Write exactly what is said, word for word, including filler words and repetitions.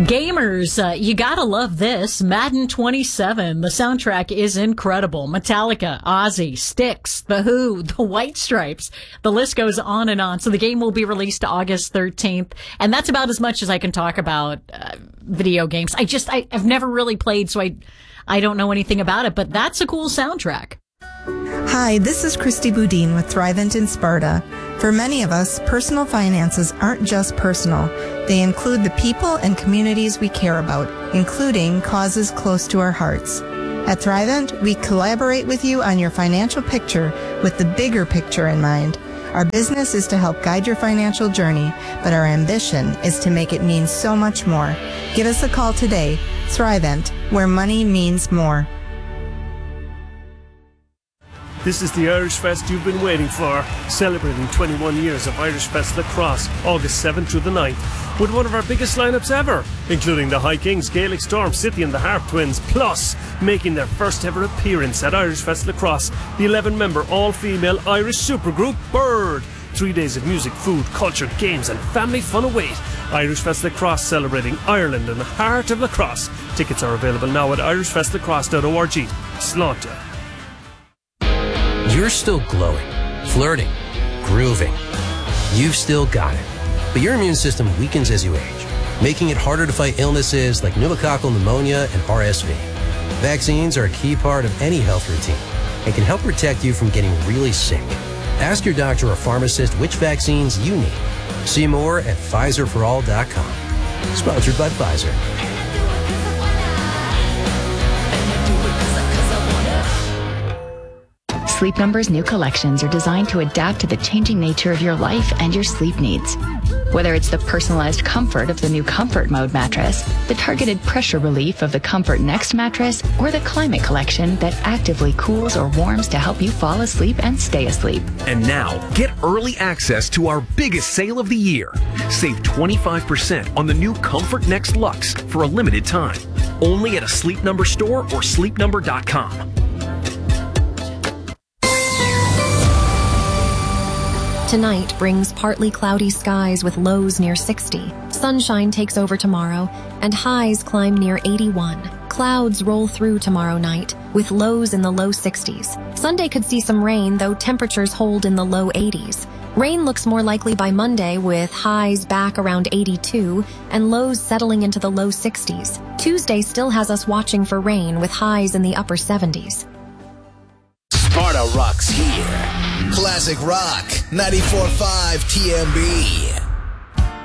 Gamers, uh, you gotta love this. Madden twenty-seven. The soundtrack is incredible. Metallica, Ozzy, Styx, The Who, The White Stripes. The list goes on and on. So the game will be released August thirteenth. And that's about as much as I can talk about uh, video games. I just, I, I've never really played, so I, I don't know anything about it. But that's a cool soundtrack. Hi, this is Christy Boudin with Thrivent in Sparta. For many of us, personal finances aren't just personal. They include the people and communities we care about, including causes close to our hearts. At Thrivent, we collaborate with you on your financial picture with the bigger picture in mind. Our business is to help guide your financial journey, but our ambition is to make it mean so much more. Give us a call today. Thrivent, where money means more. This is the Irish Fest you've been waiting for, celebrating twenty-one years of Irish Fest Lacrosse, August seventh through the ninth, with one of our biggest lineups ever, including the High Kings, Gaelic Storm, City and the Harp Twins, plus making their first ever appearance at Irish Fest Lacrosse, the eleven-member all-female Irish supergroup Bird. Three days of music, food, culture, games and family fun await. Irish Fest Lacrosse, celebrating Ireland in the heart of lacrosse. Tickets are available now at irish fest lacrosse dot org. Slánta. You're still glowing, flirting, grooving. You've still got it. But your immune system weakens as you age, making it harder to fight illnesses like pneumococcal pneumonia and R S V. Vaccines are a key part of any health routine and can help protect you from getting really sick. Ask your doctor or pharmacist which vaccines you need. See more at Pfizer for all dot com. Sponsored by Pfizer. Sleep Number's new collections are designed to adapt to the changing nature of your life and your sleep needs. Whether it's the personalized comfort of the new Comfort Mode mattress, the targeted pressure relief of the Comfort Next mattress, or the Climate Collection that actively cools or warms to help you fall asleep and stay asleep. And now, get early access to our biggest sale of the year. Save twenty-five percent on the new Comfort Next Luxe for a limited time. Only at a Sleep Number store or sleep number dot com. Tonight brings partly cloudy skies with lows near sixty. Sunshine takes over tomorrow, and highs climb near eighty-one. Clouds roll through tomorrow night, with lows in the low sixties. Sunday could see some rain, though temperatures hold in the low eighties. Rain looks more likely by Monday, with highs back around eighty-two and lows settling into the low sixties. Tuesday still has us watching for rain, with highs in the upper seventies. Sparta rocks here. Classic Rock, ninety-four point five T M B.